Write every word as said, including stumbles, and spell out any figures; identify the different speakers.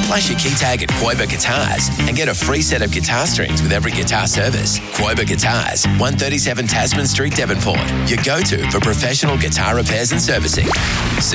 Speaker 1: Flash your key tag at Quoba Guitars and get a free set of guitar strings with every guitar service. Quoba Guitars, one thirty-seven Tasman Street, Devonport. Your go-to for professional guitar repairs and servicing.